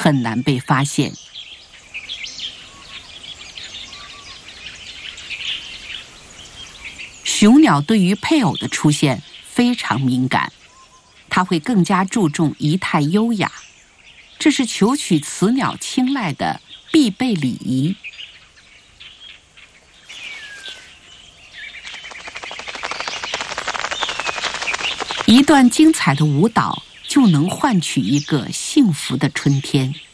很难被发现。雄鸟对于配偶的出现非常敏感，它会更加注重仪态优雅，这是求取雌鸟青睐的必备礼仪。一段精彩的舞蹈就能换取一个幸福的春天。